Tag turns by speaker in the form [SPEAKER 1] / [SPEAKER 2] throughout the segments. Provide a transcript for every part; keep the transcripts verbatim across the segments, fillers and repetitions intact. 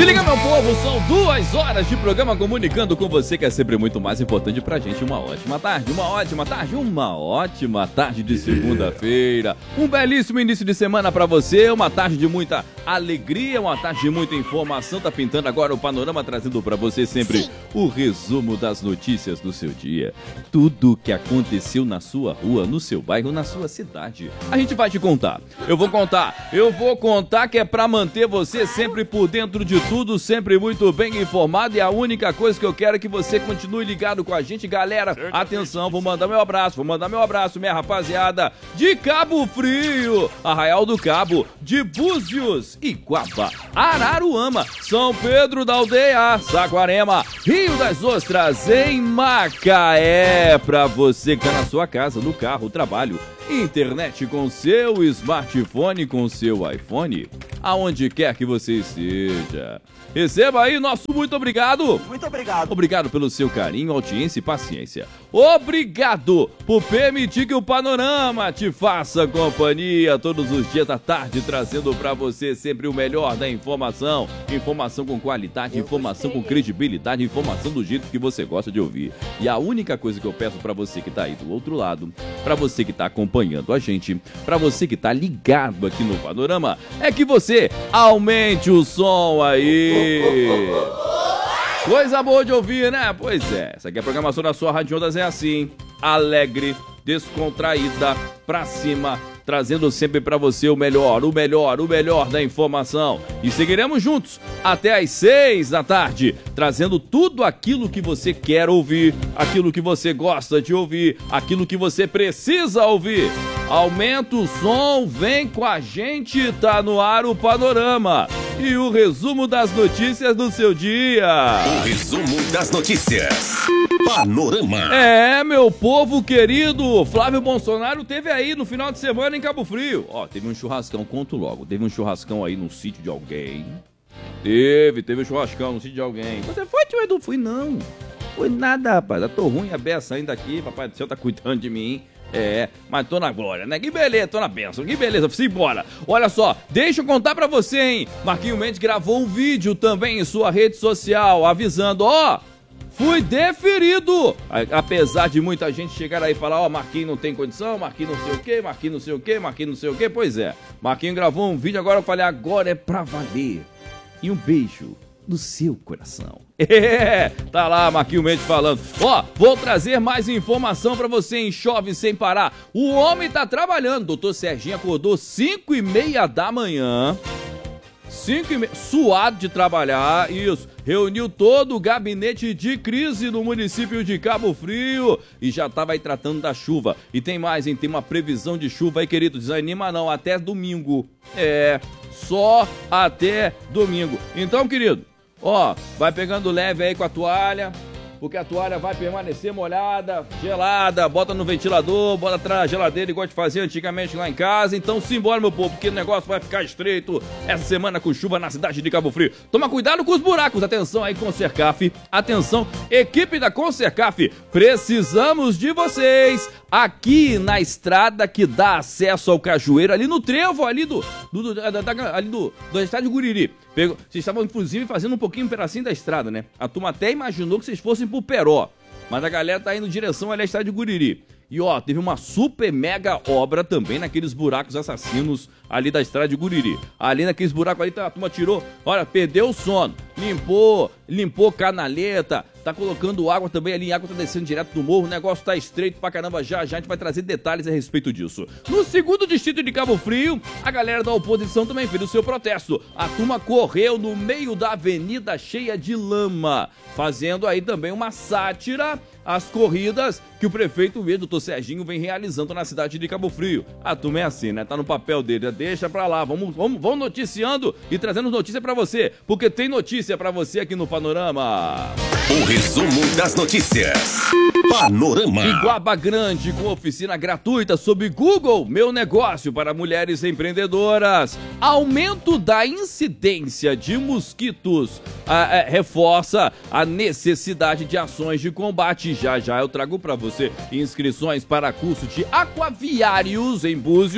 [SPEAKER 1] Se liga, meu povo, são duas horas de programa comunicando com você, que é sempre muito mais importante pra gente. Uma ótima tarde, uma ótima tarde, uma ótima tarde de segunda-feira. Um belíssimo início de semana pra você, uma tarde de muita alegria, uma tarde de muita informação. Tá pintando agora o panorama, trazendo pra você sempre o resumo das notícias do seu dia. Tudo que aconteceu na sua rua, no seu bairro, na sua cidade. A gente vai te contar. Eu vou contar. Eu vou contar que é pra manter você sempre por dentro de tudo, sempre muito bem informado, e a única coisa que eu quero é que você continue ligado com a gente, galera. Atenção, vou mandar meu abraço, vou mandar meu abraço, minha rapaziada de Cabo Frio, Arraial do Cabo, de Búzios, Iguaba, Araruama, São Pedro da Aldeia, Saquarema, Rio das Ostras, em Macaé, pra você que tá na sua casa, no carro, trabalho, internet com seu smartphone, com seu iPhone, aonde quer que você esteja. Receba aí nosso muito obrigado.
[SPEAKER 2] Muito obrigado.
[SPEAKER 1] Obrigado pelo seu carinho, audiência e paciência. Obrigado por permitir que o Panorama te faça companhia todos os dias da tarde, trazendo pra você sempre o melhor da informação. Informação com qualidade, informação com credibilidade, informação do jeito que você gosta de ouvir. E a única coisa que eu peço pra você que tá aí do outro lado, pra você que tá acompanhando a gente, pra você que tá ligado aqui no Panorama, é que você aumente o som aí. Coisa boa de ouvir, né? Pois é, essa aqui é a programação da sua Rádio Ondas, é assim, alegre, descontraída, pra cima, trazendo sempre pra você o melhor, o melhor, o melhor da informação. E seguiremos juntos até às seis da tarde, trazendo tudo aquilo que você quer ouvir, aquilo que você gosta de ouvir, aquilo que você precisa ouvir. Aumenta o som, vem com a gente, tá no ar o Panorama. E o resumo das notícias do seu dia.
[SPEAKER 3] O resumo das notícias. Panorama.
[SPEAKER 1] É, meu povo querido, Flávio Bolsonaro teve aí no final de semana em Cabo Frio. Ó, teve um churrascão, conto logo. Teve um churrascão aí no sítio de alguém. Teve, teve um churrascão no sítio de alguém. Você foi, tio Edu? Fui não. Foi nada, rapaz. Eu tô ruim a beça ainda aqui. Papai do céu tá cuidando de mim. É, mas tô na glória, né? Que beleza, tô na bênção, que beleza, simbora. Olha só, deixa eu contar pra você, hein? Marquinhos Mendes gravou um vídeo também em sua rede social, avisando, ó, fui deferido. Apesar de muita gente chegar aí e falar, ó, Marquinhos não tem condição, Marquinhos não sei o quê, Marquinhos não sei o quê, Marquinhos não sei o quê. Pois é, Marquinhos gravou um vídeo, agora eu falei, agora é pra valer. E um beijo no seu coração. É, tá lá Marquinhos Mendes falando. Ó, vou trazer mais informação pra você em Chove Sem Parar. O homem tá trabalhando. Doutor Serginho acordou cinco e meia da manhã. cinco e meia, suado de trabalhar, isso. Reuniu todo o gabinete de crise no município de Cabo Frio e já tava aí tratando da chuva. E tem mais, hein? Tem uma previsão de chuva aí, querido. Desanima não, até domingo. É, só até domingo. Então, querido, ó, vai pegando leve aí com a toalha, porque a toalha vai permanecer molhada, gelada, bota no ventilador, bota atrás da geladeira, igual de fazia antigamente lá em casa. Então simbora, meu povo, porque o negócio vai ficar estreito essa semana com chuva na cidade de Cabo Frio. Toma cuidado com os buracos, atenção aí Consercaf, atenção equipe da Consercaf, precisamos de vocês aqui na estrada que dá acesso ao Cajueiro, ali no trevo, ali do, do, do, da, da, ali do, do estádio Guriri. Pegou, vocês estavam inclusive fazendo um pouquinho, um pedacinho da estrada, né? A turma até imaginou que vocês fossem pro Peró, mas a galera tá indo em direção ali ao estádio Guriri. E ó, teve uma super mega obra também naqueles buracos assassinos ali da estrada de Guriri. Ali naqueles buracos ali, a turma tirou, olha, perdeu o sono, limpou, limpou canaleta, tá colocando água também ali, a água tá descendo direto do morro, o negócio tá estreito pra caramba, já já a gente vai trazer detalhes a respeito disso. No segundo distrito de Cabo Frio, a galera da oposição também fez o seu protesto. A turma correu no meio da avenida cheia de lama, fazendo aí também uma sátira às corridas que o prefeito mesmo, doutor Serginho, vem realizando na cidade de Cabo Frio. A turma é assim, né? Tá no papel dele, deixa pra lá, vamos, vamos, vamos noticiando e trazendo notícia pra você, porque tem notícia pra você aqui no Panorama.
[SPEAKER 3] O resumo das notícias. Panorama.
[SPEAKER 1] Iguaba Grande com oficina gratuita sobre Google Meu Negócio para mulheres empreendedoras. Aumento da incidência de mosquitos a, a, reforça a necessidade de ações de combate. Já já eu trago para você inscrições para curso de aquaviários em Búzios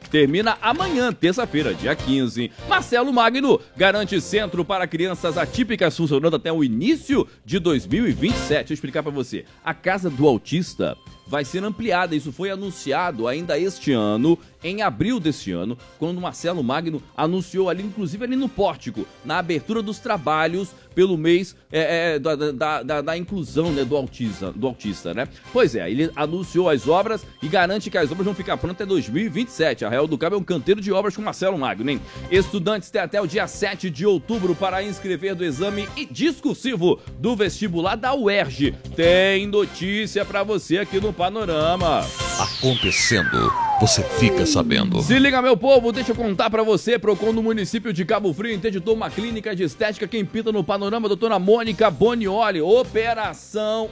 [SPEAKER 1] termina amanhã, terça-feira, dia quinze. Marcelo Magno garante centro para crianças atípicas funcionando até o início de dois mil e vinte e sete. Deixa eu explicar para você. A Casa do Autista vai ser ampliada. Isso foi anunciado ainda este ano, em abril deste ano, quando o Marcelo Magno anunciou ali, inclusive ali no pórtico, na abertura dos trabalhos pelo mês é, é, da, da, da, da inclusão, né, do, autista, do autista, né? Pois é, ele anunciou as obras e garante que as obras vão ficar prontas até dois mil e vinte e sete. Arraial do Cabo é um canteiro de obras com Marcelo Magno, hein? Estudantes têm até o dia sete de outubro para inscrever do exame discursivo do vestibular da U E R J. Tem notícia pra você aqui no Panorama.
[SPEAKER 2] Acontecendo, você fica sabendo.
[SPEAKER 1] Se liga, meu povo, deixa eu contar pra você. Procon do município de Cabo Frio interditou uma clínica de estética. Quem pinta no Panorama, doutora Mônica Bonioli. Operação,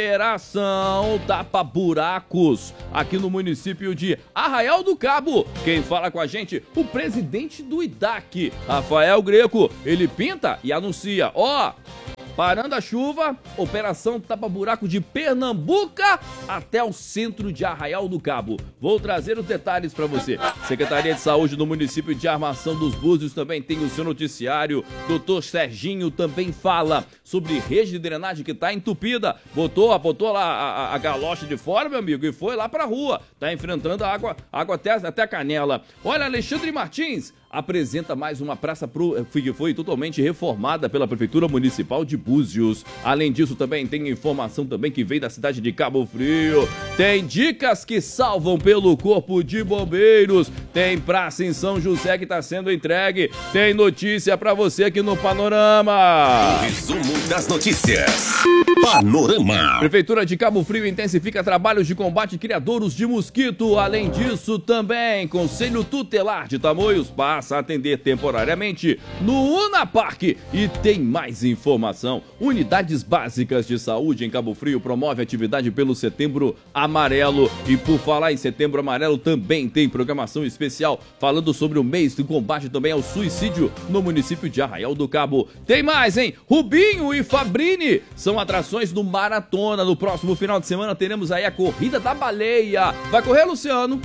[SPEAKER 1] operação tapa buracos aqui no município de Arraial do Cabo. Quem fala com a gente? O presidente do I D A C, Rafael Greco. Ele pinta e anuncia, ó... Parando a chuva, operação tapa-buraco de Pernambuca até o centro de Arraial do Cabo. Vou trazer os detalhes para você. Secretaria de Saúde do município de Armação dos Búzios também tem o seu noticiário. Doutor Serginho também fala sobre rede de drenagem que tá entupida. Botou, botou lá a, a, a galocha de fora, meu amigo, e foi lá pra rua. Tá enfrentando a água, água até, até a canela. Olha, Alexandre Martins apresenta mais uma praça pro, que foi totalmente reformada pela Prefeitura Municipal de Búzios. Além disso, também tem informação também que veio da cidade de Cabo Frio. Tem dicas que salvam pelo Corpo de Bombeiros. Tem praça em São José que está sendo entregue. Tem notícia para você aqui no Panorama.
[SPEAKER 3] O resumo das notícias. Panorama.
[SPEAKER 1] Prefeitura de Cabo Frio intensifica trabalhos de combate a criadouros de mosquito. Além disso, também Conselho Tutelar de Tamoios passa a atender temporariamente no Unapark. E tem mais informação. Unidades Básicas de Saúde em Cabo Frio promove atividade pelo Setembro Amarelo. E por falar em Setembro Amarelo, também tem programação especial falando sobre o mês de combate também ao suicídio no município de Arraial do Cabo. Tem mais, hein? Rubinho e Fabrini são atrações do Maratona. No próximo final de semana teremos aí a Corrida da Baleia. Vai correr, Luciano?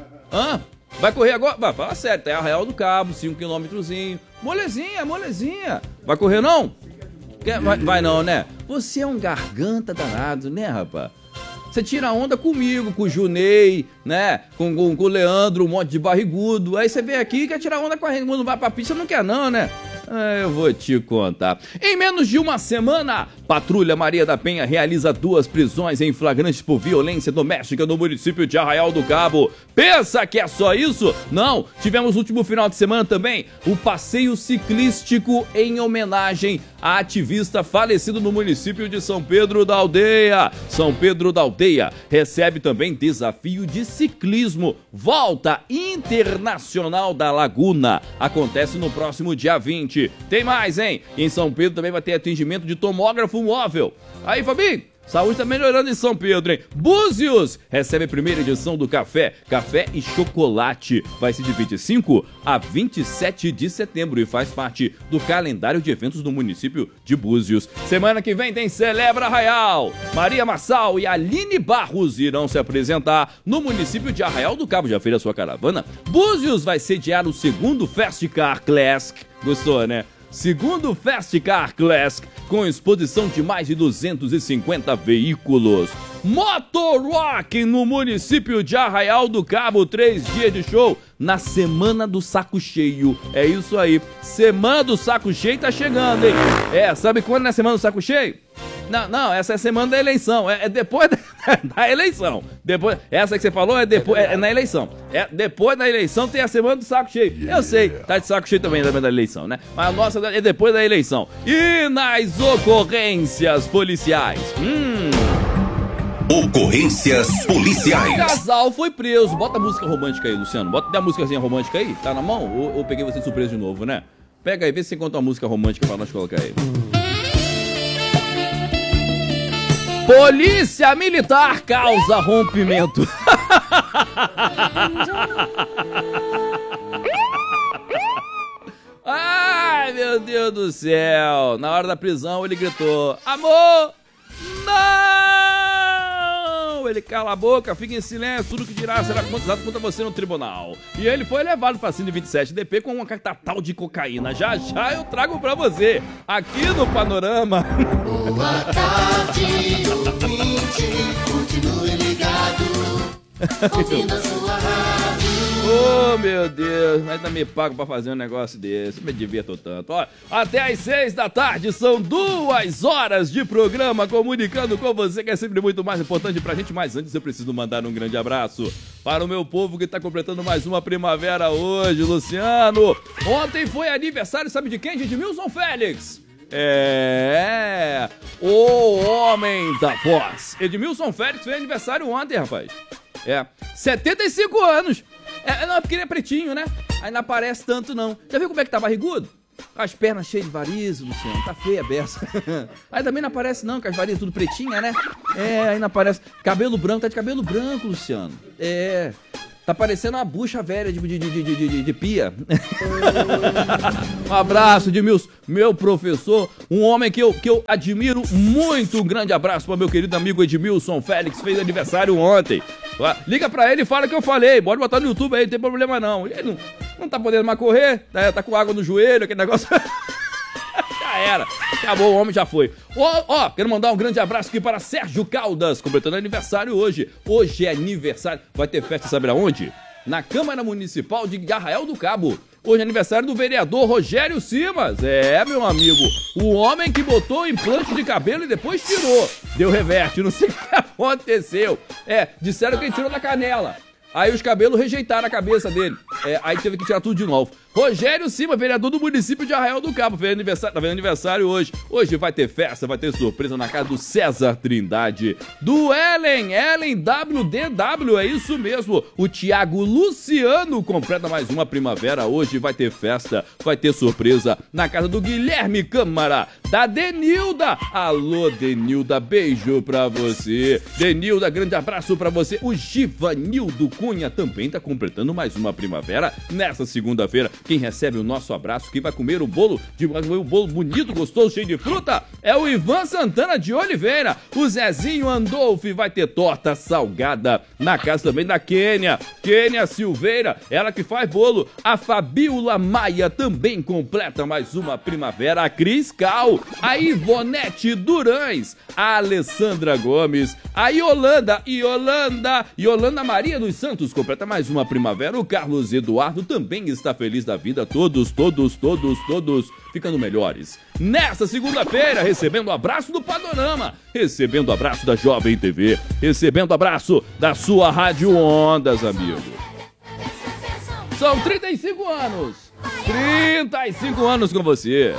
[SPEAKER 1] Hã? Vai correr agora? Vai, fala sério, tá em Arraial do Cabo, cinco quilômetrozinho. Molezinha, molezinha. Vai correr não? Vai, vai não, né? Você é um garganta danado, né, rapaz? Você tira onda comigo, com o Junei, né? Com, com, com o Leandro, um monte de barrigudo. Aí você vem aqui e quer tirar onda com a gente. Quando vai pra pista, não quer não, né? Eu vou te contar. Em menos de uma semana, Patrulha Maria da Penha realiza duas prisões em flagrante por violência doméstica no município de Arraial do Cabo. Pensa que é só isso? Não. Tivemos no último final de semana também o passeio ciclístico em homenagem a ativista falecido no município de São Pedro da Aldeia. São Pedro da Aldeia recebe também desafio de ciclismo. Volta Internacional da Laguna. Acontece no próximo dia vinte. Tem mais, hein? Em São Pedro também vai ter atendimento de tomógrafo móvel. Aí, Fabinho, saúde tá melhorando em São Pedro, hein? Búzios recebe a primeira edição do Café, Café e Chocolate. Vai ser de vinte e cinco a vinte e sete de setembro e faz parte do calendário de eventos do município de Búzios. Semana que vem tem Celebra Arraial. Maria Massal e Aline Barros irão se apresentar no município de Arraial do Cabo. Já fez a sua caravana? Búzios vai sediar o segundo Fast Car Classic. Gostou, né? Segundo Fast Car Classic, com exposição de mais de duzentos e cinquenta veículos. Motor Rock no município de Arraial do Cabo, três dias de show na Semana do Saco Cheio. É isso aí, Semana do Saco Cheio tá chegando, hein? É, sabe quando é a Semana do Saco Cheio? Não, não, essa é a semana da eleição, é, é depois da, da eleição. Depois, essa que você falou é, depois, é, é na eleição. É, depois da eleição tem a semana do saco cheio. Eu sei, tá de saco cheio também da eleição, né? Mas a nossa é depois da eleição. E nas ocorrências policiais? Hum...
[SPEAKER 3] Ocorrências policiais.
[SPEAKER 1] Casal foi preso. Bota a música romântica aí, Luciano. Bota a músicazinha romântica aí. Tá na mão? Ou, ou peguei você de surpresa de novo, né? Pega aí, vê se você encontra uma música romântica pra nós colocar aí. Polícia Militar causa rompimento. Ai, meu Deus do céu. Na hora da prisão ele gritou: amor, não! não, ele cala a boca, fica em silêncio, tudo que dirá será usado contra você no tribunal. E ele foi levado pra cento e vinte e sete D P com uma catatal de cocaína. Já já eu trago pra você, aqui no Panorama.
[SPEAKER 4] Boa tarde, ouvinte, continue ligado, ouvindo a sua rádio.
[SPEAKER 1] Oh, meu Deus, ainda me pago pra fazer um negócio desse, me divirto tanto. Ó, até às seis da tarde, são duas horas de programa comunicando com você, que é sempre muito mais importante pra gente. Mas antes eu preciso mandar um grande abraço para o meu povo que tá completando mais uma primavera hoje, Luciano. Ontem foi aniversário, sabe de quem? De Edmilson Félix. É, o homem da voz. Edmilson Félix fez aniversário ontem, rapaz. É, setenta e cinco anos. É, não, é porque ele é pretinho, né? Aí não aparece tanto, não. Já viu como é que tá barrigudo? As pernas cheias de varizes, Luciano. Tá feia a beça. Aí também não aparece, não, com as varizes tudo pretinha, né? É, aí não aparece. Cabelo branco, tá de cabelo branco, Luciano. É. Tá parecendo uma bucha velha de, de, de, de, de, de pia. Um abraço, Edmilson, meu professor, um homem que eu, que eu admiro muito. Um grande abraço para meu querido amigo Edmilson Félix, fez aniversário ontem. Liga pra ele e fala que eu falei. Pode botar no YouTube aí, não tem problema não. Ele não, não tá podendo mais correr, tá, tá com água no joelho, aquele negócio. Já era, acabou, o homem já foi. Ó, ó, quero mandar um grande abraço aqui para Sérgio Caldas, completando aniversário hoje. Hoje é aniversário, vai ter festa, sabe aonde? Na Câmara Municipal de Arraial do Cabo. Hoje é aniversário do vereador Rogério Simas. É, meu amigo, o homem que botou implante de cabelo e depois tirou. Deu reverte, não sei o que aconteceu. É, disseram que ele tirou da canela. Aí os cabelos rejeitaram a cabeça dele. É, aí teve que tirar tudo de novo. Rogério Simas, vereador do município de Arraial do Cabo, fez aniversário, tá vendo aniversário hoje. Hoje vai ter festa, vai ter surpresa na casa do César Trindade. Do Ellen, Ellen W D W, é isso mesmo. O Thiago Luciano completa mais uma primavera. Hoje vai ter festa, vai ter surpresa na casa do Guilherme Câmara. Da Denilda. Alô, Denilda, beijo pra você. Denilda, grande abraço pra você. O Givanildo Cunha também tá completando mais uma primavera nessa segunda-feira. Quem recebe o nosso abraço, quem vai comer o bolo, de, vai comer o bolo bonito, gostoso, cheio de fruta, é o Ivan Santana de Oliveira. O Zezinho Andolfi vai ter torta salgada na casa também da Kênia. Kênia Silveira, ela que faz bolo. A Fabiola Maia também completa mais uma primavera. A Cris Cal, a Ivonete Durães, a Alessandra Gomes, a Yolanda, Yolanda, Yolanda Maria dos Santos completa mais uma primavera. O Carlos Eduardo também está feliz da vida. Todos, todos, todos, todos ficando melhores. Nesta segunda-feira, recebendo o abraço do Panorama, recebendo o abraço da Jovem T V, recebendo o abraço da sua Rádio Ondas, amigo. São trinta e cinco anos. trinta e cinco anos com você.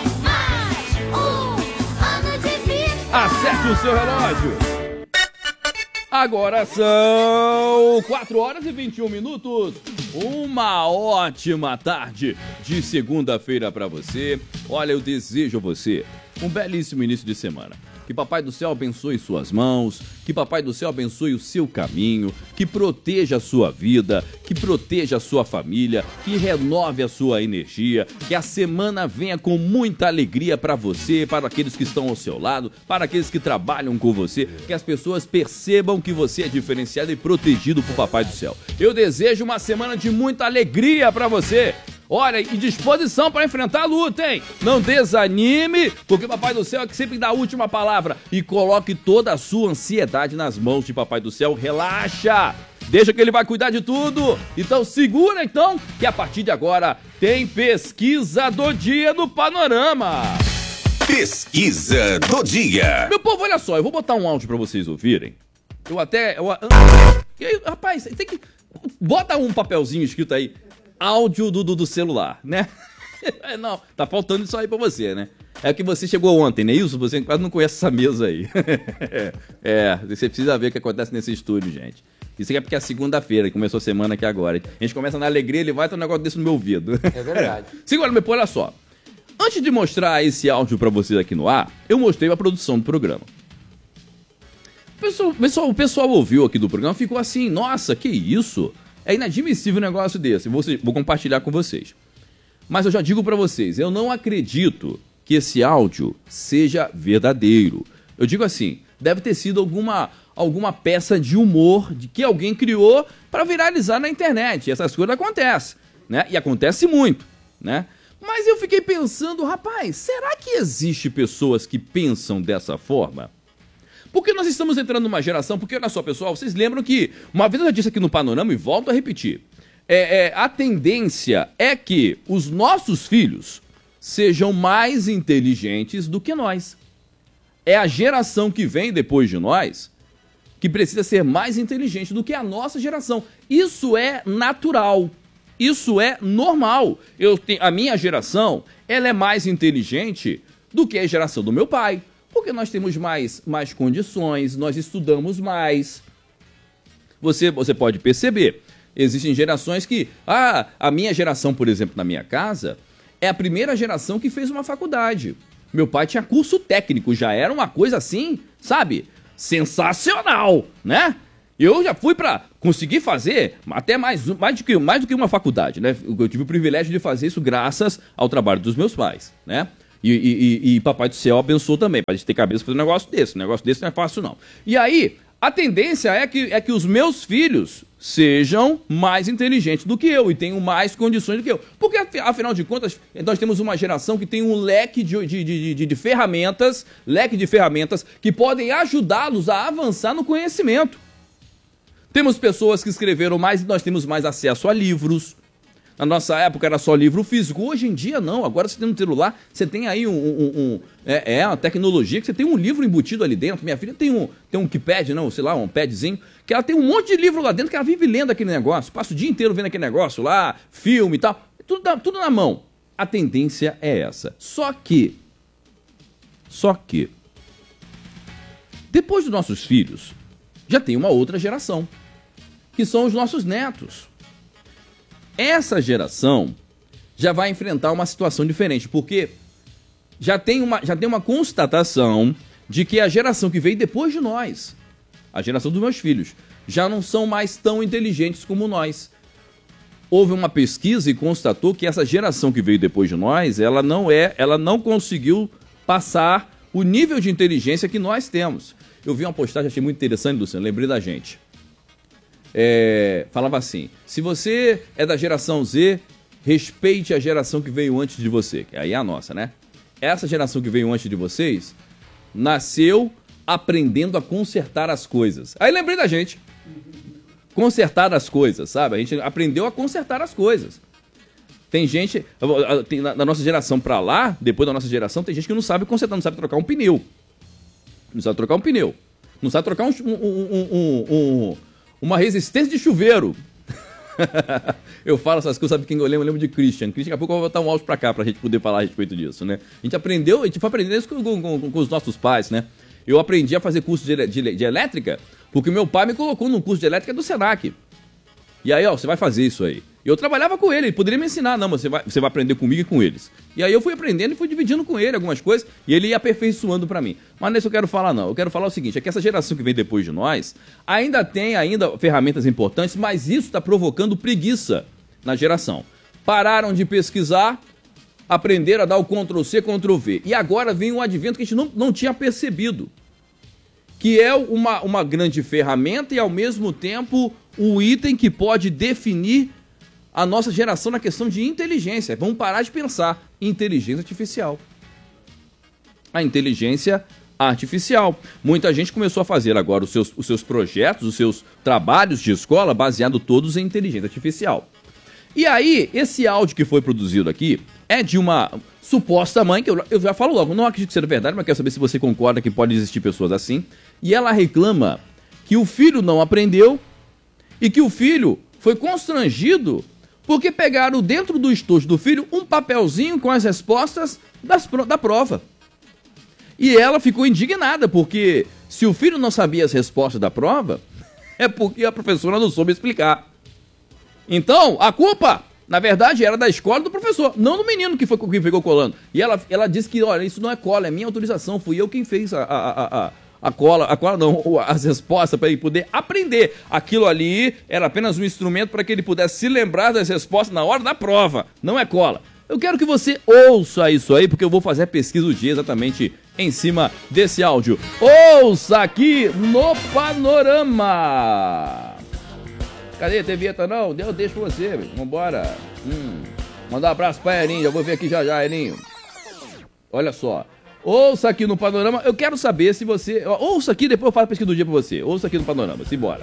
[SPEAKER 1] Acerte o seu relógio. Agora são quatro horas e vinte e um minutos. Uma ótima tarde de segunda-feira para você. Olha, eu desejo a você um belíssimo início de semana. Que Papai do Céu abençoe suas mãos, que Papai do Céu abençoe o seu caminho, que proteja a sua vida, que proteja a sua família, que renove a sua energia, que a semana venha com muita alegria para você, para aqueles que estão ao seu lado, para aqueles que trabalham com você, que as pessoas percebam que você é diferenciado e protegido por Papai do Céu. Eu desejo uma semana de muita alegria para você. Olha, e disposição para enfrentar a luta, hein? Não desanime, porque Papai do Céu é que sempre dá a última palavra. E coloque toda a sua ansiedade nas mãos de Papai do Céu. Relaxa, deixa que ele vai cuidar de tudo. Então segura, então, que a partir de agora tem Pesquisa do Dia no Panorama.
[SPEAKER 3] Pesquisa do Dia.
[SPEAKER 1] Meu povo, olha só, eu vou botar um áudio para vocês ouvirem. Eu até... Eu, eu, rapaz, tem que... Bota um papelzinho escrito aí. Áudio do, do, do celular, né? Não, tá faltando isso aí pra você, né? É que você chegou ontem, né? Isso, você quase não conhece essa mesa aí. É, você precisa ver o que acontece nesse estúdio, gente. Isso aqui é porque é segunda-feira, começou a semana aqui agora. A gente começa na alegria, ele vai ter um negócio desse no meu ouvido.
[SPEAKER 5] É verdade.
[SPEAKER 1] Segura, meu pô, olha só. Antes de mostrar esse áudio pra vocês aqui no ar, eu mostrei a produção do programa. O pessoal, pessoal, o pessoal ouviu aqui do programa, ficou assim, nossa, que isso? É inadmissível um negócio desse, vou, vou compartilhar com vocês. Mas eu já digo pra vocês, eu não acredito que esse áudio seja verdadeiro. Eu digo assim, deve ter sido alguma, alguma peça de humor de que alguém criou para viralizar na internet. E essas coisas acontecem, né? E acontece muito, né? Mas eu fiquei pensando, rapaz, será que existe pessoas que pensam dessa forma? Porque nós estamos entrando numa geração, porque olha só, pessoal, vocês lembram que, uma vez eu já disse aqui no Panorama e volto a repetir, é, é, a tendência é que os nossos filhos sejam mais inteligentes do que nós. É a geração que vem depois de nós que precisa ser mais inteligente do que a nossa geração. Isso é natural. Isso é normal. Eu tenho, a minha geração, ela é mais inteligente do que a geração do meu pai. Porque nós temos mais, mais condições, nós estudamos mais. Você, você pode perceber, existem gerações que... Ah, a minha geração, por exemplo, na minha casa, é a primeira geração que fez uma faculdade. Meu pai tinha curso técnico, já era uma coisa assim, sabe? Sensacional, né? Eu já fui para conseguir fazer até mais, mais, do que, mais do que uma faculdade, né? Eu tive o privilégio de fazer isso graças ao trabalho dos meus pais, né? E, e, e, e Papai do Céu abençoou também, pra gente ter cabeça pra fazer um negócio desse. Um negócio desse não é fácil, não. E aí, a tendência é que, é que os meus filhos sejam mais inteligentes do que eu e tenham mais condições do que eu. Porque, afinal de contas, nós temos uma geração que tem um leque de, de, de, de, de ferramentas, leque de ferramentas que podem ajudá-los a avançar no conhecimento. Temos pessoas que escreveram mais e nós temos mais acesso a livros. Na nossa época era só livro físico, hoje em dia não. Agora você tem no celular, você tem aí um... um, um é, é uma tecnologia que você tem um livro embutido ali dentro. Minha filha tem um, tem um keypad, não, sei lá, um padzinho, que ela tem um monte de livro lá dentro que ela vive lendo aquele negócio. Passa o dia inteiro vendo aquele negócio lá, filme e tal. Tudo, tudo na mão. A tendência é essa. Só que... Só que... Depois dos nossos filhos, já tem uma outra geração, que são os nossos netos. Essa geração já vai enfrentar uma situação diferente, porque já tem uma, já tem uma constatação de que a geração que veio depois de nós, a geração dos meus filhos, já não são mais tão inteligentes como nós. Houve uma pesquisa e constatou que essa geração que veio depois de nós, ela não é, ela não conseguiu passar o nível de inteligência que nós temos. Eu vi uma postagem, achei muito interessante, Luciano, lembrei da gente. É, falava assim, se você é da geração Z, respeite a geração que veio antes de você, que aí é a nossa, né? Essa geração que veio antes de vocês nasceu aprendendo a consertar as coisas. Aí lembrei da gente. Consertar as coisas, sabe? A gente aprendeu a consertar as coisas. Tem gente, tem, na, na nossa geração pra lá, depois da nossa geração, tem gente que não sabe consertar, não sabe trocar um pneu. Não sabe trocar um pneu. Não sabe trocar um, um, um, um, um uma resistência de chuveiro. Eu falo essas coisas, sabe quem eu lembro? Eu lembro de Christian. Christian, daqui a pouco eu vou botar um áudio pra cá pra gente poder falar a respeito disso, né? A gente aprendeu, a gente foi aprendendo isso com, com, com, com os nossos pais, né? Eu aprendi a fazer curso de, de, de elétrica porque meu pai me colocou num curso de elétrica do Senac. E aí, ó, você vai fazer isso aí. Eu trabalhava com ele, ele poderia me ensinar. Não, mas você vai, você vai aprender comigo e com eles. E aí eu fui aprendendo e fui dividindo com ele algumas coisas e ele ia aperfeiçoando pra mim. Mas nisso eu quero falar não. Eu quero falar o seguinte, é que essa geração que vem depois de nós ainda tem ainda ferramentas importantes, mas isso está provocando preguiça na geração. Pararam de pesquisar, aprenderam a dar o control C, control V. E agora vem um advento que a gente não, não tinha percebido. Que é uma, uma grande ferramenta e ao mesmo tempo o item que pode definir a nossa geração na questão de inteligência. Vamos parar de pensar em inteligência artificial. A inteligência artificial. Muita gente começou a fazer agora os seus, os seus projetos, os seus trabalhos de escola baseado todos em inteligência artificial. E aí, esse áudio que foi produzido aqui é de uma suposta mãe, que eu, eu já falo logo, não acredito que seja verdade, mas quero saber se você concorda que pode existir pessoas assim. E ela reclama que o filho não aprendeu e que o filho foi constrangido porque pegaram dentro do estojo do filho um papelzinho com as respostas das, da prova. E ela ficou indignada, porque se o filho não sabia as respostas da prova, é porque a professora não soube explicar. Então, a culpa, na verdade, era da escola do professor, não do menino que foi que pegou colando. E ela, ela disse que, olha, isso não é cola, é minha autorização, fui eu quem fez a... a, a, a A cola, a cola não, as respostas para ele poder aprender. Aquilo ali era apenas um instrumento para que ele pudesse se lembrar das respostas na hora da prova. Não é cola. Eu quero que você ouça isso aí, porque eu vou fazer a pesquisa do dia exatamente em cima desse áudio. Ouça aqui no Panorama. Cadê a T V? Não, eu deixo pra você, velho. Vambora. Hum. Mandar um abraço pra Elinho, já vou ver aqui já já, Elinho. Olha só. Ouça aqui no Panorama. Eu quero saber se você... Ouça aqui, depois eu faço a pesquisa do dia pra você. Ouça aqui no Panorama, simbora.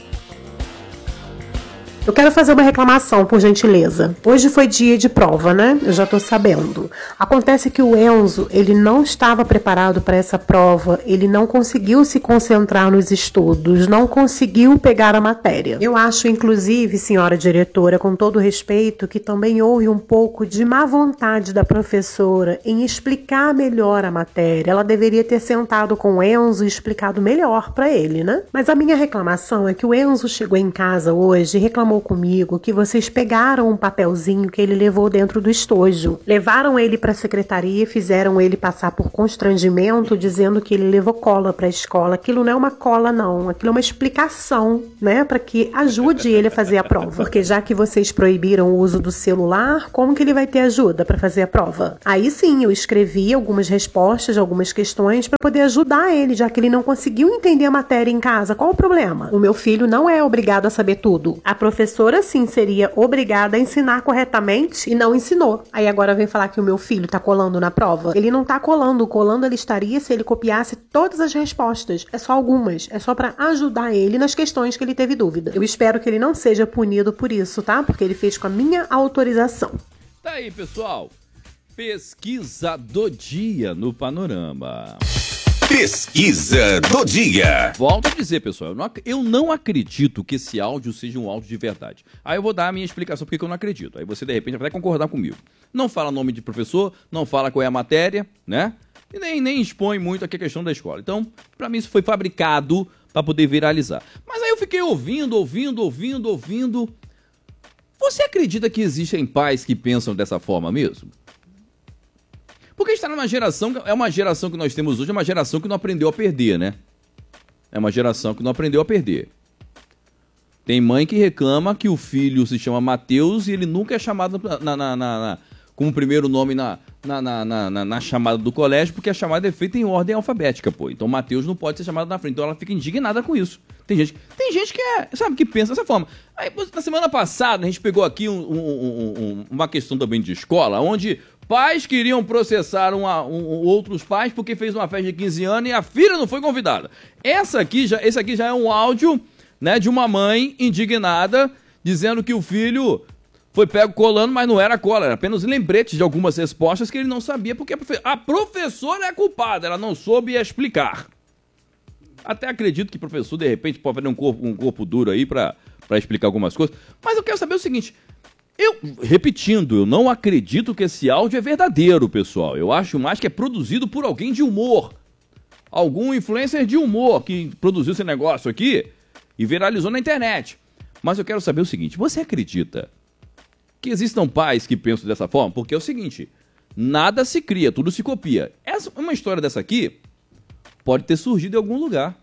[SPEAKER 5] Eu quero fazer uma reclamação, por gentileza. Hoje foi dia de prova, né? Eu já tô sabendo. Acontece que o Enzo, ele não estava preparado para essa prova, ele não conseguiu se concentrar nos estudos, não conseguiu pegar a matéria. Eu acho, inclusive, senhora diretora, com todo respeito, que também houve um pouco de má vontade da professora em explicar melhor a matéria. Ela deveria ter sentado com o Enzo e explicado melhor para ele, né? Mas a minha reclamação é que o Enzo chegou em casa hoje e reclamou comigo que vocês pegaram um papelzinho que ele levou dentro do estojo. Levaram ele para a secretaria e fizeram ele passar por constrangimento dizendo que ele levou cola para a escola. Aquilo não é uma cola não, aquilo é uma explicação, né, para que ajude ele a fazer a prova. Porque já que vocês proibiram o uso do celular, como que ele vai ter ajuda para fazer a prova? Aí sim, eu escrevi algumas respostas, algumas questões para poder ajudar ele, já que ele não conseguiu entender a matéria em casa. Qual o problema? O meu filho não é obrigado a saber tudo. A professora professora, sim, seria obrigada a ensinar corretamente e não ensinou. Aí agora vem falar que o meu filho tá colando na prova. Ele não tá colando. Colando ele estaria se ele copiasse todas as respostas. É só algumas. É só pra ajudar ele nas questões que ele teve dúvida. Eu espero que ele não seja punido por isso, tá? Porque ele fez com a minha autorização.
[SPEAKER 1] Tá aí, pessoal. Pesquisa do dia no Panorama.
[SPEAKER 3] Pesquisa do dia.
[SPEAKER 1] Volto a dizer, pessoal, eu não, ac- eu não acredito que esse áudio seja um áudio de verdade. Aí eu vou dar a minha explicação porque eu não acredito. Aí você, de repente, vai até concordar comigo. Não fala nome de professor, não fala qual é a matéria, né? E nem, nem expõe muito aqui a questão da escola. Então, pra mim, isso foi fabricado pra poder viralizar. Mas aí eu fiquei ouvindo, ouvindo, ouvindo, ouvindo. Você acredita que existem pais que pensam dessa forma mesmo? Porque a gente está numa geração, é uma geração que nós temos hoje, é uma geração que não aprendeu a perder, né? É uma geração que não aprendeu a perder. Tem mãe que reclama que o filho se chama Mateus e ele nunca é chamado na, na, na, na, como primeiro nome na, na, na, na, na chamada do colégio, porque a chamada é feita em ordem alfabética, pô. Então Mateus não pode ser chamado na frente. Então ela fica indignada com isso. Tem gente, tem gente que é, sabe, que pensa dessa forma. Aí, na semana passada, a gente pegou aqui um, um, um, uma questão também de escola, onde pais queriam processar uma, um, outros pais porque fez uma festa de quinze anos e a filha não foi convidada. Essa aqui já, esse aqui já é um áudio, né, de uma mãe indignada dizendo que o filho foi pego colando, mas não era cola, era apenas lembretes de algumas respostas que ele não sabia, porque a, profe- a professora é a culpada, ela não soube explicar. Até acredito que o professor, de repente, pode fazer um corpo, um corpo duro aí pra, pra explicar algumas coisas, mas eu quero saber o seguinte... Eu, repetindo, eu não acredito que esse áudio é verdadeiro, pessoal. Eu acho mais que é produzido por alguém de humor. Algum influencer de humor que produziu esse negócio aqui e viralizou na internet. Mas eu quero saber o seguinte, você acredita que existam pais que pensam dessa forma? Porque é o seguinte, nada se cria, tudo se copia. Essa, uma história dessa aqui pode ter surgido em algum lugar.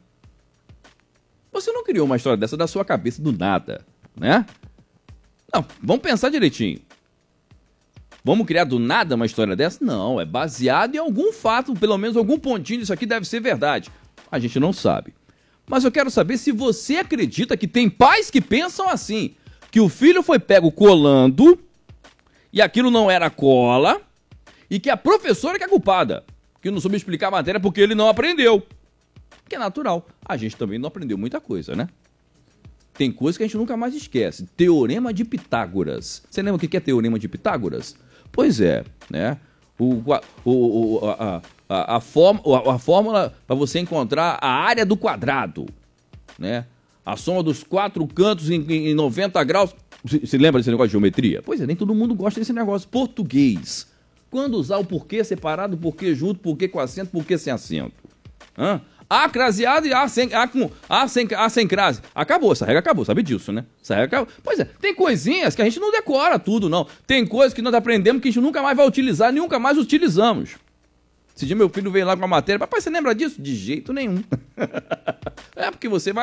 [SPEAKER 1] Você não criou uma história dessa da sua cabeça do nada, né? Não, vamos pensar direitinho. Vamos criar do nada uma história dessa? Não, é baseado em algum fato, pelo menos algum pontinho disso aqui deve ser verdade. A gente não sabe. Mas eu quero saber se você acredita que tem pais que pensam assim, que o filho foi pego colando e aquilo não era cola e que a professora que é culpada, que não soube explicar a matéria porque ele não aprendeu. Que é natural. A gente também não aprendeu muita coisa, né? Tem coisa que a gente nunca mais esquece. Teorema de Pitágoras. Você lembra o que é Teorema de Pitágoras? Pois é, né? O, o, o, a, a, a, forma, a, a fórmula para você encontrar a área do quadrado, né? A soma dos quatro cantos em, em noventa graus. Você lembra desse negócio de geometria? Pois é, nem todo mundo gosta desse negócio. Português. Quando usar o porquê separado, porquê junto, porquê com acento, porquê sem acento? Hã? A craseado e A sem, A com, A sem, A sem crase. Acabou, essa regra acabou, sabe disso, né? Essa regra acabou. Pois é, tem coisinhas que a gente não decora tudo, não. Tem coisas que nós aprendemos que a gente nunca mais vai utilizar, nunca mais utilizamos. Esse dia meu filho veio lá com a matéria, papai, você lembra disso? De jeito nenhum. É porque você vai,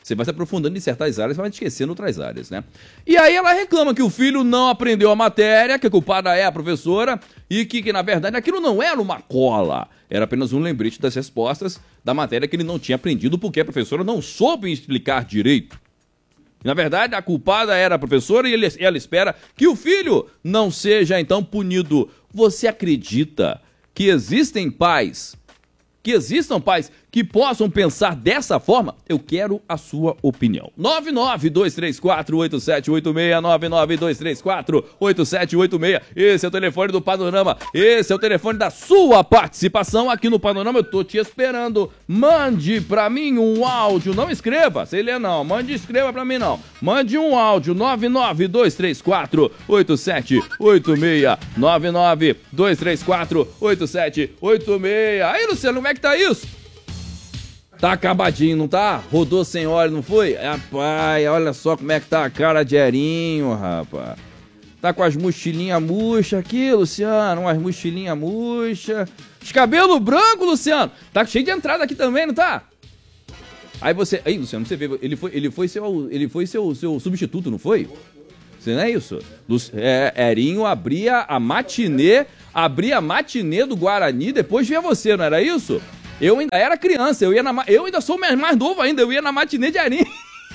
[SPEAKER 1] Você vai se aprofundando em certas áreas, vai esquecendo outras áreas, né? E aí ela reclama que o filho não aprendeu a matéria, que a culpada é a professora, e que, que na verdade, aquilo não era uma cola. Era apenas um lembrete das respostas da matéria que ele não tinha aprendido, porque a professora não soube explicar direito. Na verdade, a culpada era a professora e ele, ela espera que o filho não seja, então, punido. Você acredita que existem pais, que existam pais que possam pensar dessa forma? Eu quero a sua opinião. nove nove dois três quatro oito sete oito seis, nove nove dois três quatro oito sete oito seis. Esse é o telefone do Panorama, esse é o telefone da sua participação aqui no Panorama. Eu tô te esperando. Mande pra mim um áudio, não escreva, sei ler não, mande escreva pra mim não. Mande um áudio, nove nove dois três quatro oito sete oito seis, nove nove dois três quatro oito sete oito seis. Aí, Luciano, como é que tá isso? Tá acabadinho, não tá? Rodou sem óleo, não foi? Rapaz, olha só como é que tá a cara de Erinho, rapaz. Tá com as mochilinhas murchas aqui, Luciano, umas mochilinhas murchas. Os cabelos brancos, Luciano. Tá cheio de entrada aqui também, não tá? Aí você... Aí, Luciano, você vê, ele foi, ele foi, seu, ele foi seu, seu substituto, não foi? Você não é isso? É, Erinho abria a matinê, abria a matinê do Guarani, depois vinha você, não era isso? Eu ainda era criança, eu ia na eu ainda sou mais, mais novo ainda, eu ia na matinê de Erinho.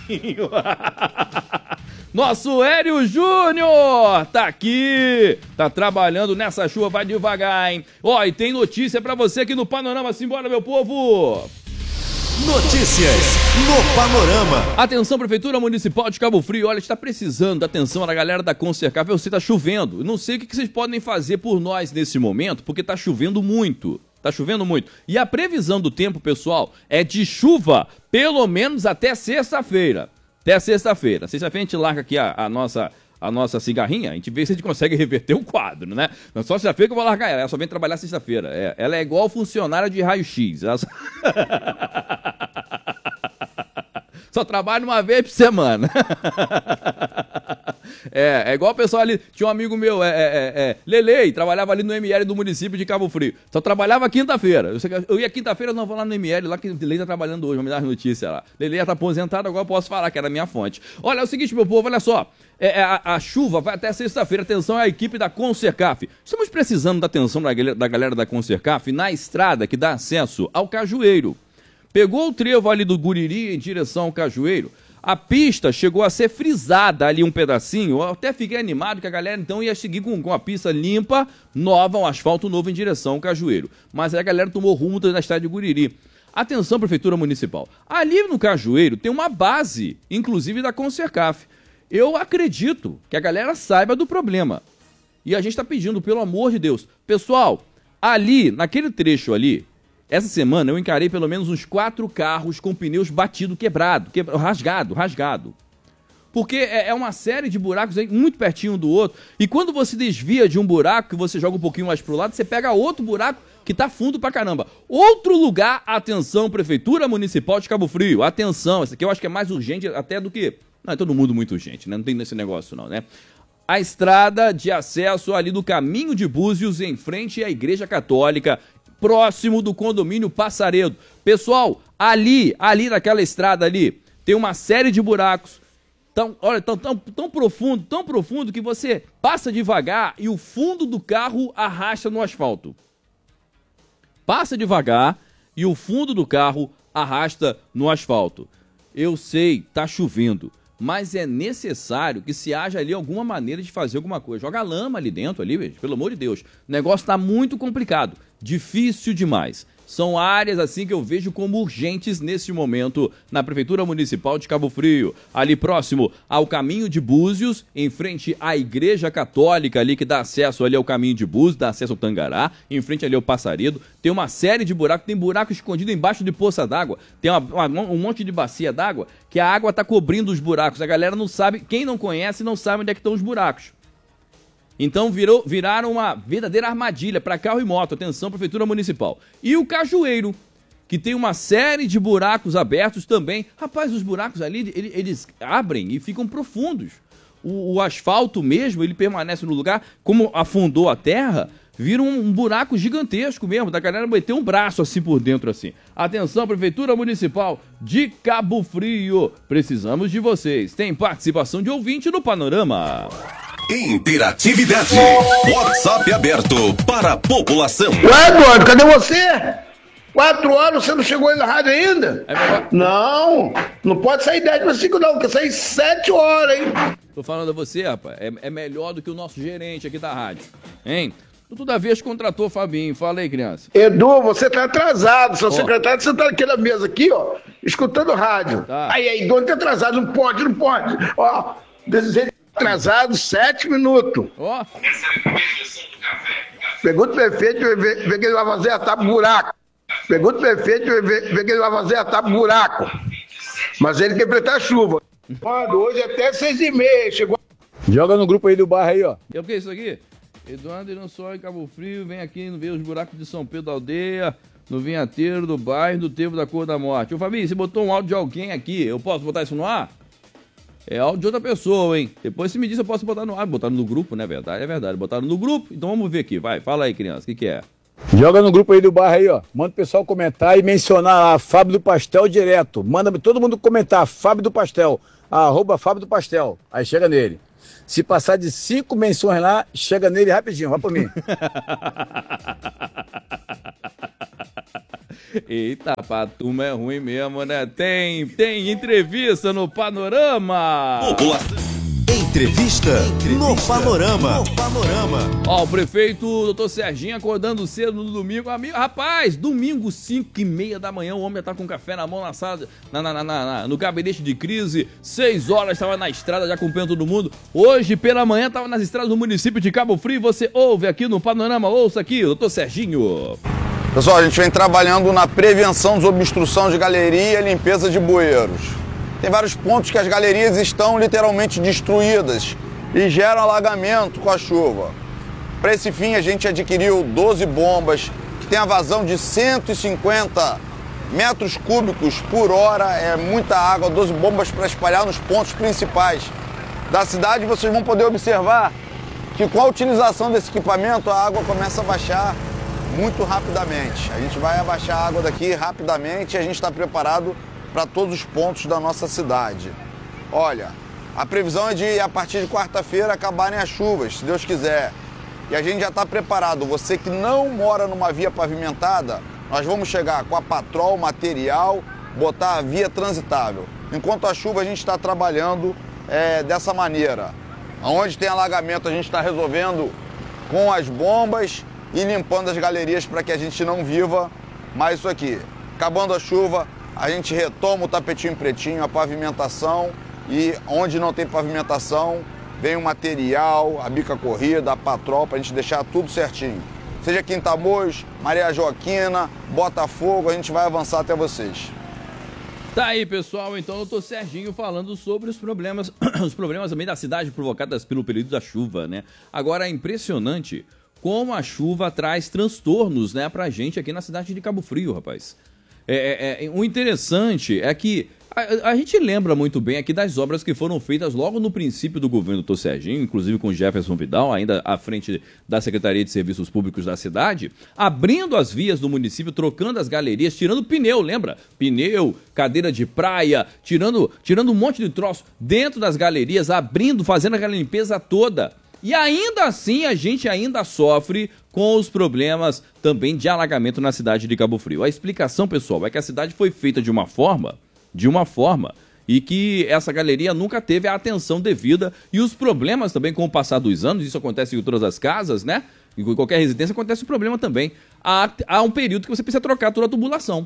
[SPEAKER 1] Nosso Hélio Júnior tá aqui, tá trabalhando nessa chuva, vai devagar, hein? Ó, e tem notícia pra você aqui no Panorama, simbora, meu povo!
[SPEAKER 3] Notícias no Panorama.
[SPEAKER 1] Atenção, Prefeitura Municipal de Cabo Frio, olha, está precisando da atenção da galera da Concercaf. Eu sei, tá chovendo, não sei o que vocês podem fazer por nós nesse momento, porque tá chovendo muito. Tá chovendo muito. E a previsão do tempo, pessoal, é de chuva, pelo menos até sexta-feira. Até sexta-feira. Sexta-feira a gente larga aqui a, a, nossa, a nossa cigarrinha, a gente vê se a gente consegue reverter o quadro, né? Não só sexta-feira que eu vou largar ela, ela só vem trabalhar sexta-feira. É, ela é igual funcionária de raio-x. Ela só... só trabalha uma vez por semana. É, é igual o pessoal ali, tinha um amigo meu, é, é, é, Lelei, trabalhava ali no M L do município de Cabo Frio. Só trabalhava quinta-feira. Eu, eu ia quinta-feira, não vou lá no M L, lá que Lelei tá trabalhando hoje, vou me dar as notícias lá. Lelei já tá aposentado, agora eu posso falar que era a minha fonte. Olha, é o seguinte, meu povo, olha só. É, a, a chuva vai até sexta-feira, atenção à equipe da Concercaf. Estamos precisando da atenção da, da galera da Concercaf na estrada que dá acesso ao Cajueiro. Pegou o trevo ali do Guriri em direção ao Cajueiro. A pista chegou a ser frisada ali um pedacinho, eu até fiquei animado que a galera então ia seguir com, com a pista limpa, nova, um asfalto novo em direção ao Cajueiro. Mas aí a galera tomou rumo na estrada de Guriri. Atenção, Prefeitura Municipal. Ali no Cajueiro tem uma base, inclusive da Concercaf. Eu acredito que a galera saiba do problema. E a gente está pedindo, pelo amor de Deus. Pessoal, ali, naquele trecho ali, essa semana eu encarei pelo menos uns quatro carros com pneus batido, quebrado, quebra, rasgado, rasgado. Porque é, é uma série de buracos aí muito pertinho um do outro. E quando você desvia de um buraco, que você joga um pouquinho mais pro lado, você pega outro buraco que tá fundo pra caramba. Outro lugar, atenção, Prefeitura Municipal de Cabo Frio, atenção, esse aqui eu acho que é mais urgente até do que... Não, é todo mundo muito urgente, né? Não tem nesse negócio não, né? A estrada de acesso ali do Caminho de Búzios, em frente à Igreja Católica, próximo do condomínio Passaredo. Pessoal, ali, ali naquela estrada ali, tem uma série de buracos. Tão, olha, tão, tão, tão profundo, tão profundo que você passa devagar e o fundo do carro arrasta no asfalto. Passa devagar e o fundo do carro arrasta no asfalto. Eu sei, tá chovendo, mas é necessário que se haja ali alguma maneira de fazer alguma coisa. Joga lama ali dentro, ali, pelo amor de Deus. O negócio tá muito complicado, difícil demais. São áreas assim que eu vejo como urgentes nesse momento na Prefeitura Municipal de Cabo Frio. Ali próximo ao Caminho de Búzios, em frente à Igreja Católica ali que dá acesso ali ao Caminho de Búzios, dá acesso ao Tangará, em frente ali ao Passaredo. Tem uma série de buracos, tem buraco escondido embaixo de poça d'água. Tem uma, uma, um monte de bacia d'água que a água está cobrindo os buracos. A galera não sabe, quem não conhece não sabe onde é que estão os buracos. Então virou, viraram uma verdadeira armadilha para carro e moto. Atenção, Prefeitura Municipal. E o Cajueiro, que tem uma série de buracos abertos também. Rapaz, os buracos ali, eles, eles abrem e ficam profundos. O, o asfalto mesmo, ele permanece no lugar, como afundou a terra, vira um, um buraco gigantesco mesmo, da galera meter um braço assim por dentro assim. Atenção, Prefeitura Municipal de Cabo Frio, precisamos de vocês. Tem participação de ouvinte no Panorama.
[SPEAKER 3] Interatividade. WhatsApp aberto para a população.
[SPEAKER 6] Ué, Eduardo, cadê você? Quatro horas você não chegou aí na rádio ainda?
[SPEAKER 1] É melhor...
[SPEAKER 6] Não, não pode sair dez para cinco não, porque sair sete horas, hein?
[SPEAKER 1] Tô falando a você, rapaz, é, é melhor do que o nosso gerente aqui da rádio, hein? Toda vez contratou o Fabinho, fala aí, criança.
[SPEAKER 6] Edu, você tá atrasado, seu
[SPEAKER 1] Ó.
[SPEAKER 6] secretário sentado aqui na mesa aqui, ó, escutando rádio.
[SPEAKER 1] Tá.
[SPEAKER 6] Aí, aí, Edu, tá atrasado, não pode, não pode. Ó, desse jeito atrasado, sete minutos.
[SPEAKER 1] Ó,
[SPEAKER 6] Pergunta o prefeito, vê, vê, vê que ele vai fazer a tapa buraco. Pergunta o prefeito, vê, vê que ele vai fazer a tapa buraco. Mas ele quer pretar a chuva. Eduardo, hoje é até seis e meia, chegou.
[SPEAKER 7] Joga no grupo aí do bairro aí, ó.
[SPEAKER 1] e o que é isso aqui? Eduardo não só em Cabo Frio, vem aqui ver os buracos de São Pedro da Aldeia, no Vinhateiro, do bairro, do Tempo da Cor da Morte. Ô, Fabinho, você botou um áudio de alguém aqui, eu posso botar isso no ar? É áudio de outra pessoa, hein? Depois você me diz se eu posso botar no ar. Botaram no grupo, não é verdade? É verdade, botaram no grupo. Então vamos ver aqui, vai. Fala aí, criança, o que que é?
[SPEAKER 7] Joga no grupo aí do bairro aí, ó. Manda o pessoal comentar e mencionar lá, Fábio do Pastel direto. Manda todo mundo comentar, Fábio do Pastel, arroba Fábio do Pastel. Aí chega nele. Se passar de cinco menções lá, chega nele rapidinho, vai por mim.
[SPEAKER 1] Eita, pra turma é ruim mesmo, né? Tem, tem entrevista no Panorama.
[SPEAKER 3] População.
[SPEAKER 8] Entrevista no Panorama. No Panorama.
[SPEAKER 1] Ó, o prefeito doutor Serginho acordando cedo no domingo. Amigo, rapaz, domingo, cinco e meia da manhã, o homem tá com café na mão na sala, na, na, na, na, no gabinete de crise. seis horas, estava na estrada já acompanhando todo mundo. Hoje, pela manhã, estava nas estradas do município de Cabo Frio. Você ouve aqui no Panorama, ouça aqui, doutor Serginho.
[SPEAKER 9] Pessoal, a gente vem trabalhando na prevenção de obstrução de galeria e limpeza de bueiros. Tem vários pontos que as galerias estão literalmente destruídas e geram alagamento com a chuva. Para esse fim, a gente adquiriu doze bombas que tem a vazão de cento e cinquenta metros cúbicos por hora. É muita água, doze bombas para espalhar nos pontos principais da cidade. Vocês vão poder observar que com a utilização desse equipamento a água começa a baixar muito rapidamente. A gente vai abaixar a água daqui rapidamente e a gente está preparado para todos os pontos da nossa cidade. Olha, a previsão é de, a partir de quarta-feira, acabarem as chuvas, se Deus quiser. E a gente já está preparado. Você que não mora numa via pavimentada, nós vamos chegar com a patrol, material, botar a via transitável. Enquanto a chuva, a gente está trabalhando é, dessa maneira. Onde tem alagamento, a gente está resolvendo com as bombas e limpando as galerias para que a gente não viva mais isso aqui. Acabando a chuva, a gente retoma o tapetinho pretinho, a pavimentação, e onde não tem pavimentação, vem o material, a bica corrida, a patrol, para a gente deixar tudo certinho. Seja aqui em Tamoios, Maria Joaquina, Botafogo, a gente vai avançar até vocês.
[SPEAKER 1] Tá aí, pessoal, então o doutor Serginho falando sobre os problemas, os problemas também da cidade provocadas pelo período da chuva, né? Agora é impressionante como a chuva traz transtornos, né, pra gente aqui na cidade de Cabo Frio, rapaz. É, é, é, o interessante é que a, a gente lembra muito bem aqui das obras que foram feitas logo no princípio do governo do doutor Serginho, inclusive com Jefferson Vidal, ainda à frente da Secretaria de Serviços Públicos da cidade, abrindo as vias do município, trocando as galerias, tirando pneu, lembra? Pneu, cadeira de praia, tirando, tirando um monte de troço dentro das galerias, abrindo, fazendo aquela limpeza toda. E ainda assim a gente ainda sofre com os problemas também de alagamento na cidade de Cabo Frio. A explicação, pessoal, é que a cidade foi feita de uma forma, de uma forma, e que essa galeria nunca teve a atenção devida, e os problemas também com o passar dos anos, isso acontece em todas as casas, né? Em qualquer residência acontece o problema também. Há, há um período que você precisa trocar toda a tubulação,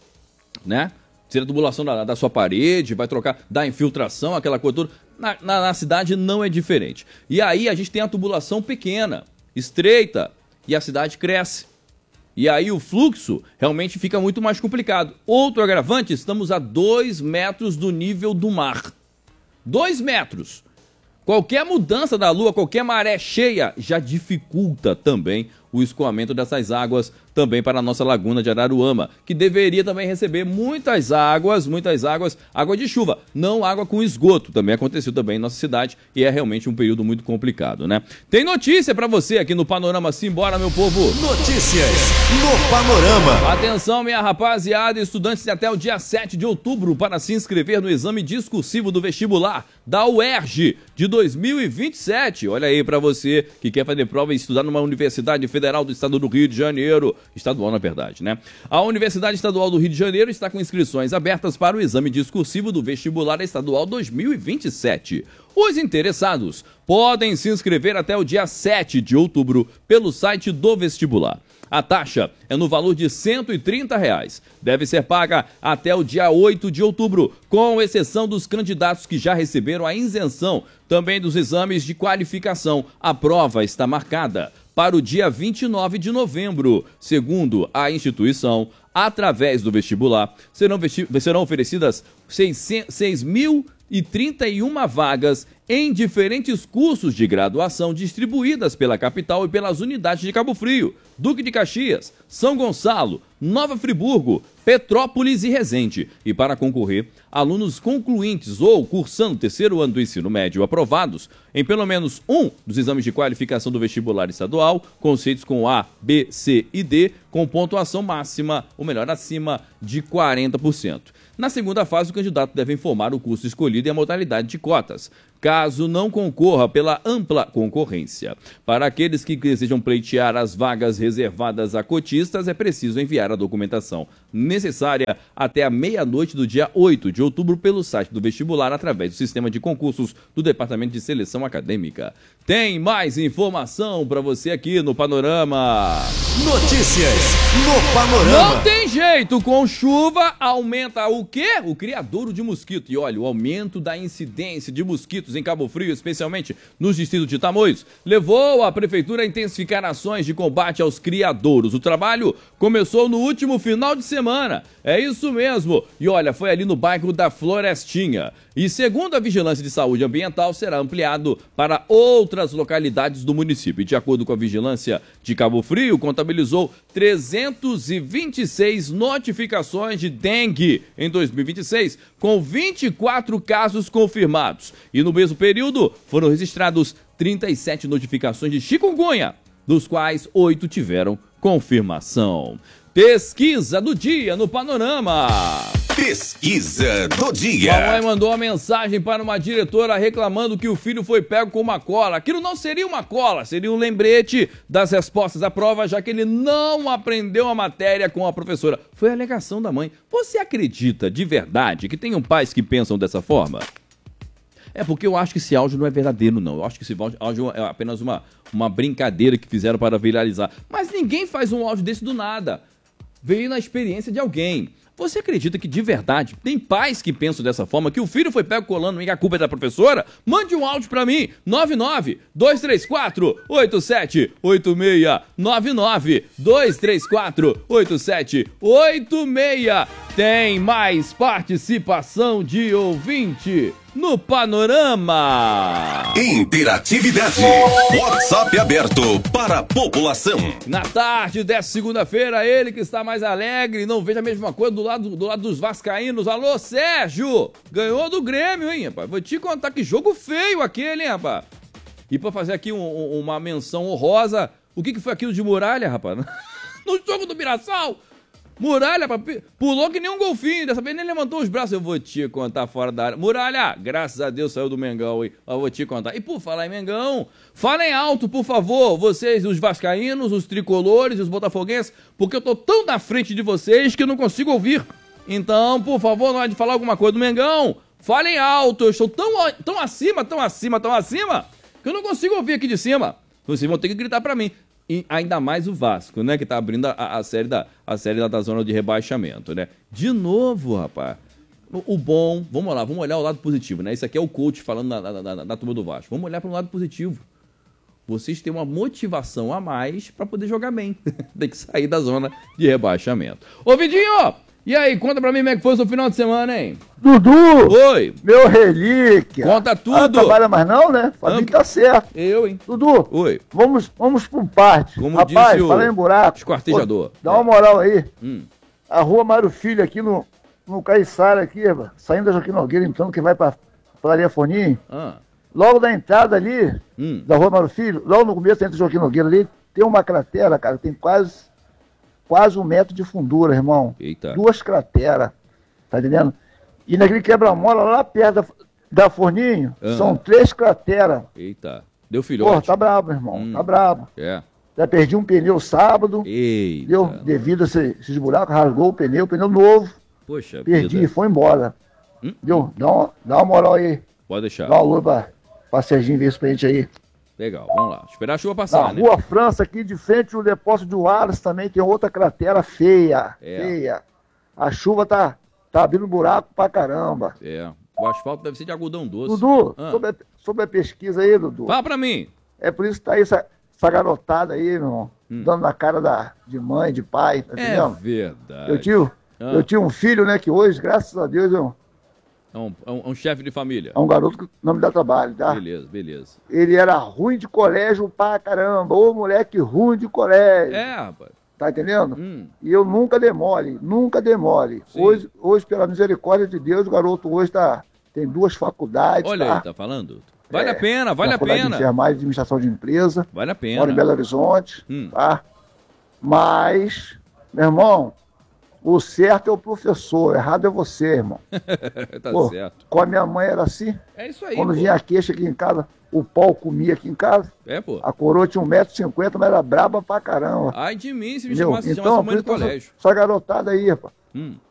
[SPEAKER 1] né? Tira a tubulação da, da sua parede, vai trocar, da infiltração, aquela coisa toda. Na, na, na cidade não é diferente. E aí a gente tem a tubulação pequena, estreita, e a cidade cresce. E aí o fluxo realmente fica muito mais complicado. Outro agravante, estamos a dois metros do nível do mar. Dois metros. Qualquer mudança da lua, qualquer maré cheia, já dificulta também o escoamento dessas águas também para a nossa laguna de Araruama, que deveria também receber muitas águas, muitas águas, água de chuva, não água com esgoto. Também aconteceu também em nossa cidade e é realmente um período muito complicado, né? Tem notícia para você aqui no Panorama, simbora, meu povo!
[SPEAKER 8] Notícias no Panorama.
[SPEAKER 1] Atenção, minha rapaziada, estudantes têm até o dia sete de outubro para se inscrever no exame discursivo do vestibular da U E R J de dois mil e vinte e sete. Olha aí para você que quer fazer prova e estudar numa Universidade Federal do Estado do Rio de Janeiro, estadual na verdade, né? A Universidade Estadual do Rio de Janeiro está com inscrições abertas para o exame discursivo do vestibular estadual dois mil e vinte e sete. Os interessados podem se inscrever até o dia sete de outubro pelo site do vestibular. A taxa é no valor de cento e trinta reais. Deve ser paga até o dia oito de outubro, com exceção dos candidatos que já receberam a isenção também dos exames de qualificação. A prova está marcada para o dia vinte e nove de novembro. Segundo a instituição, através do vestibular, serão, vesti- serão oferecidas seis mil e trinta e uma vagas em diferentes cursos de graduação distribuídas pela capital e pelas unidades de Cabo Frio, Duque de Caxias, São Gonçalo, Nova Friburgo, Petrópolis e Resende. E para concorrer, alunos concluintes ou cursando terceiro ano do ensino médio aprovados em pelo menos um dos exames de qualificação do vestibular estadual, conceitos com A, B, C e D, com pontuação máxima, ou melhor, acima de quarenta por cento. Na segunda fase, o candidato deve informar o curso escolhido e a modalidade de cotas, caso não concorra pela ampla concorrência. Para aqueles que desejam pleitear as vagas reservadas a cotistas, é preciso enviar a documentação necessária até a meia-noite do dia oito de outubro pelo site do vestibular, através do sistema de concursos do Departamento de Seleção Acadêmica. Tem mais informação para você aqui no Panorama.
[SPEAKER 8] Notícias no Panorama.
[SPEAKER 1] Não tem jeito, com chuva aumenta o quê? O criadouro de mosquito. E olha, o aumento da incidência de mosquitos em Cabo Frio, especialmente nos distritos de Tamoios, levou a prefeitura a intensificar ações de combate aos criadouros. O trabalho começou no último final de semana. É isso mesmo. E olha, foi ali no bairro da Florestinha. E segundo a Vigilância de Saúde Ambiental, será ampliado para outras localidades do município. E de acordo com a Vigilância de Cabo Frio, contabilizou trezentas e vinte e seis notificações de dengue em dois mil e vinte e seis, com vinte e quatro casos confirmados. E no mesmo período, foram registrados trinta e sete notificações de chikungunya, dos quais oito tiveram confirmação. Pesquisa do dia no Panorama.
[SPEAKER 3] Pesquisa do dia.
[SPEAKER 1] A mãe mandou uma mensagem para uma diretora reclamando que o filho foi pego com uma cola. Aquilo não seria uma cola, seria um lembrete das respostas à prova, já que ele não aprendeu a matéria com a professora. Foi a alegação da mãe. Você acredita de verdade que tenham pais que pensam dessa forma? É porque eu acho que esse áudio não é verdadeiro, não. Eu acho que esse áudio é apenas uma, uma brincadeira que fizeram para viralizar. Mas ninguém faz um áudio desse do nada. Veio na experiência de alguém. Você acredita que de verdade tem pais que pensam dessa forma, que o filho foi pego colando e a culpa é da professora? Mande um áudio pra mim, nove nove dois três quatro oito sete oito seis, nove nove dois três quatro oito sete oito seis. Tem mais participação de ouvinte no Panorama.
[SPEAKER 3] Interatividade. WhatsApp aberto para a população.
[SPEAKER 1] Na tarde dessa segunda-feira, ele que está mais alegre, não veja a mesma coisa do lado, do lado dos vascaínos. Alô, Sérgio! Ganhou do Grêmio, hein, rapaz? Vou te contar que jogo feio aquele, hein, rapaz? E pra fazer aqui um, um, uma menção honrosa, o que, que foi aquilo de Muralha, rapaz? No jogo do Mirassol! Muralha, pulou que nem um golfinho, dessa vez nem levantou os braços. Eu vou te contar fora da área. Muralha, graças a Deus saiu do Mengão, hein? Eu vou te contar. E por falar em Mengão, falem alto, por favor, vocês, os vascaínos, os tricolores, os botafoguenses, porque eu tô tão na frente de vocês que eu não consigo ouvir. Então, por favor, na hora de falar alguma coisa do Mengão, falem alto. Eu estou tão, tão acima, tão acima, tão acima, que eu não consigo ouvir aqui de cima. Vocês vão ter que gritar pra mim. E ainda mais o Vasco, né? Que tá abrindo a, a série, da, a série da zona de rebaixamento, né? De novo, rapaz. O, o bom... Vamos lá, vamos olhar o lado positivo, né? Isso aqui é o coach falando na, na, na, na turma do Vasco. Vamos olhar para um lado positivo. Vocês têm uma motivação a mais para poder jogar bem. Tem que sair da zona de rebaixamento. Ô, Vidinho! E aí, conta pra mim como é que foi o seu final de semana, hein?
[SPEAKER 10] Dudu!
[SPEAKER 1] Oi!
[SPEAKER 10] Meu relíquia!
[SPEAKER 1] Conta tudo!
[SPEAKER 10] Ah, não trabalha mais não, né? Fabinho tá certo.
[SPEAKER 1] Eu, hein?
[SPEAKER 10] Dudu!
[SPEAKER 1] Oi!
[SPEAKER 10] Vamos, vamos por parte.
[SPEAKER 1] Como
[SPEAKER 10] Rapaz,
[SPEAKER 1] disse o
[SPEAKER 10] fala em buraco.
[SPEAKER 1] esquartejador.
[SPEAKER 10] Pô, dá uma moral aí.
[SPEAKER 1] Hum.
[SPEAKER 10] A rua Mário Filho aqui no, no Caiçara aqui, saindo da Joaquim Nogueira, então, que vai pra Padaria Forninho.
[SPEAKER 1] Ah.
[SPEAKER 10] Logo da entrada ali,
[SPEAKER 1] Hum.
[SPEAKER 10] da rua Mário Filho, logo no começo, entre Joaquim Nogueira ali, tem uma cratera, cara, tem quase, quase um metro de fundura, irmão.
[SPEAKER 1] Eita.
[SPEAKER 10] Duas crateras, tá entendendo? E naquele quebra-mola lá perto da, da Forninho,
[SPEAKER 1] Ah.
[SPEAKER 10] são três crateras.
[SPEAKER 1] Eita. Deu filhote.
[SPEAKER 10] Pô, tá brabo, irmão,
[SPEAKER 1] Hum.
[SPEAKER 10] tá brabo.
[SPEAKER 1] É.
[SPEAKER 10] Já perdi um pneu sábado,
[SPEAKER 1] Eita.
[SPEAKER 10] deu, devido a esse- esses buracos, rasgou o pneu, pneu novo,
[SPEAKER 1] Poxa
[SPEAKER 10] perdi,
[SPEAKER 1] vida.
[SPEAKER 10] foi embora.
[SPEAKER 1] Hum?
[SPEAKER 10] Deu, dá uma, dá uma moral aí,
[SPEAKER 1] Pode deixar.
[SPEAKER 10] dá uma luz pra, pra Serginho ver isso pra gente aí.
[SPEAKER 1] Legal, vamos lá. Esperar a chuva
[SPEAKER 10] Na
[SPEAKER 1] passar, né?
[SPEAKER 10] Rua França, aqui de frente ao depósito de Wallace também tem outra cratera feia,
[SPEAKER 1] É.
[SPEAKER 10] feia. A chuva tá, tá abrindo buraco pra caramba.
[SPEAKER 1] É. O asfalto deve ser de algodão doce.
[SPEAKER 10] Dudu,
[SPEAKER 1] Ah.
[SPEAKER 10] sobre, a, sobre a pesquisa aí, Dudu.
[SPEAKER 1] Fala pra mim.
[SPEAKER 10] É por isso que tá aí essa, essa garotada aí, meu irmão,
[SPEAKER 1] Hum.
[SPEAKER 10] dando na cara da, de mãe, de pai, tá
[SPEAKER 1] É
[SPEAKER 10] entendendo?
[SPEAKER 1] verdade.
[SPEAKER 10] Eu tinha,
[SPEAKER 1] Ah.
[SPEAKER 10] eu tinha um filho, né, que hoje, graças a Deus, é um,
[SPEAKER 1] É um, é um- é um chefe de família.
[SPEAKER 10] é um garoto que não me dá trabalho, tá?
[SPEAKER 1] Beleza, beleza.
[SPEAKER 10] Ele era ruim de colégio pra caramba, ô moleque ruim de colégio.
[SPEAKER 1] É, rapaz.
[SPEAKER 10] Tá entendendo?
[SPEAKER 1] Hum.
[SPEAKER 10] E eu nunca demole, nunca demole.
[SPEAKER 1] Sim.
[SPEAKER 10] Hoje, hoje, pela misericórdia de Deus, o garoto hoje tá, tem duas faculdades.
[SPEAKER 1] Olha
[SPEAKER 10] tá?
[SPEAKER 1] aí, tá falando? Vale
[SPEAKER 10] É,
[SPEAKER 1] a pena, vale a
[SPEAKER 10] faculdade
[SPEAKER 1] pena.
[SPEAKER 10] de enfermagem e administração de empresa.
[SPEAKER 1] Vale a
[SPEAKER 10] Mora em Belo
[SPEAKER 1] pena.
[SPEAKER 10] Horizonte,
[SPEAKER 1] Hum.
[SPEAKER 10] tá? Mas, meu irmão, o certo é o professor, o errado é você, irmão.
[SPEAKER 1] Tá
[SPEAKER 10] Pô,
[SPEAKER 1] certo.
[SPEAKER 10] com a minha mãe era assim.
[SPEAKER 1] É isso aí,
[SPEAKER 10] Quando
[SPEAKER 1] pô.
[SPEAKER 10] vinha a queixa aqui em casa, o pau comia aqui em casa.
[SPEAKER 1] É, pô.
[SPEAKER 10] A coroa tinha um metro e cinquenta, mas era braba pra caramba.
[SPEAKER 1] Ai de mim se me
[SPEAKER 10] Entendeu?
[SPEAKER 1] chamasse,
[SPEAKER 10] Então,
[SPEAKER 1] chamasse mãe
[SPEAKER 10] por
[SPEAKER 1] do
[SPEAKER 10] isso que essa-
[SPEAKER 1] colégio.
[SPEAKER 10] essa garotada aí, rapaz.
[SPEAKER 1] Hum.